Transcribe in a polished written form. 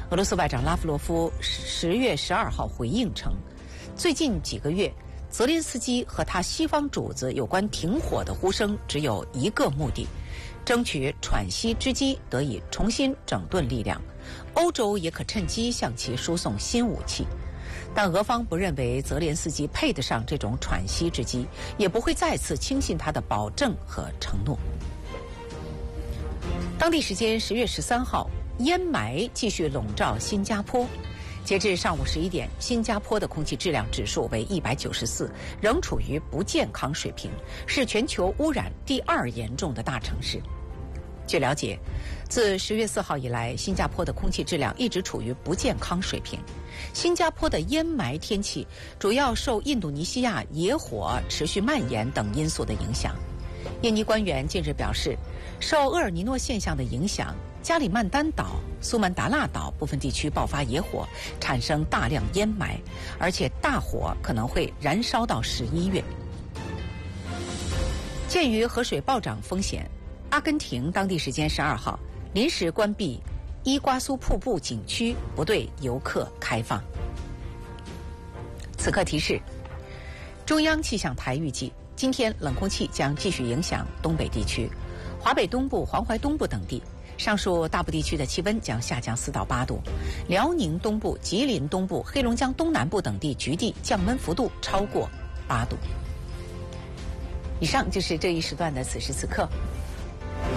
俄罗斯外长拉夫罗夫10月12号回应称，最近几个月，泽连斯基和他西方主子有关停火的呼声只有一个目的，争取喘息之机得以重新整顿力量，欧洲也可趁机向其输送新武器。但俄方不认为泽连斯基配得上这种喘息之机，也不会再次轻信他的保证和承诺。当地时间10月13号，烟霾继续笼罩新加坡。截至上午11点，新加坡的空气质量指数为194，仍处于不健康水平，是全球污染第2严重的大城市。据了解，自10月4号以来，新加坡的空气质量一直处于不健康水平。新加坡的烟霾天气主要受印度尼西亚野火持续蔓延等因素的影响。印尼官员近日表示，受厄尔尼诺现象的影响，加里曼丹岛、苏门答腊岛部分地区爆发野火，产生大量烟霾，而且大火可能会燃烧到11月。鉴于河水暴涨风险，阿根廷当地时间12号临时关闭伊瓜苏瀑布景区，不对游客开放。此刻提示：中央气象台预计，今天冷空气将继续影响东北地区、华北东部、黄淮东部等地。上述大部地区的气温将下降4到8度，辽宁东部、吉林东部、黑龙江东南部等地局地降温幅度超过8度。以上就是这一时段的此时此刻。